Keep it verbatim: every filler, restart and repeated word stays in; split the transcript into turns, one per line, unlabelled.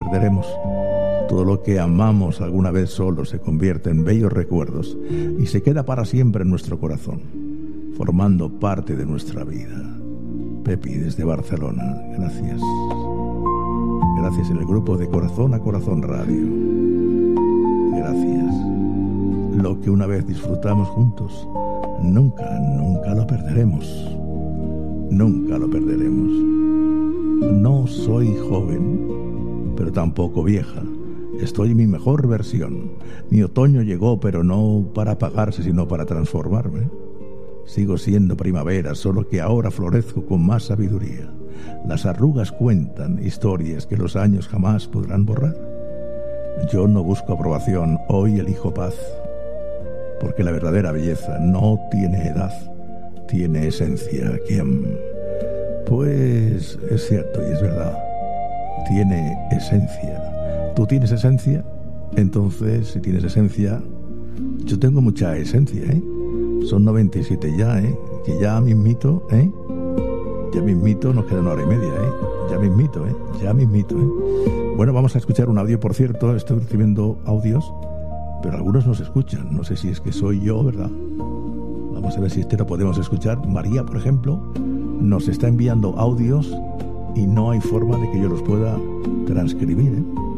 perderemos. Todo lo que amamos alguna vez solo se convierte en bellos recuerdos y se queda para siempre en nuestro corazón, formando parte de nuestra vida. Pepi, desde Barcelona, gracias. Gracias en el grupo de Corazón a Corazón Radio. Gracias. Lo que una vez disfrutamos juntos, nunca, nunca lo perderemos. Nunca lo perderemos. No soy joven, pero tampoco vieja. Estoy en mi mejor versión. Mi otoño llegó, pero no para apagarse, sino para transformarme. Sigo siendo primavera, solo que ahora florezco con más sabiduría. Las arrugas cuentan historias que los años jamás podrán borrar. Yo no busco aprobación, hoy elijo paz. Porque la verdadera belleza no tiene edad, tiene esencia. ¿Quién? Pues es cierto y es verdad. Tiene esencia. ¿Tú tienes esencia? Entonces, si tienes esencia, yo tengo mucha esencia, ¿eh? Son noventa y siete ya, ¿eh? Que ya mismito, ¿eh? Ya mismito, nos queda una hora y media, ¿eh? Ya mismito, ¿eh? Ya mismito, ¿eh? Bueno, vamos a escuchar un audio, por cierto. Estoy recibiendo audios, pero algunos no se escuchan. No sé si es que soy yo, ¿verdad? Vamos a ver si este lo podemos escuchar. María, por ejemplo, nos está enviando audios y no hay forma de que yo los pueda transcribir, ¿eh?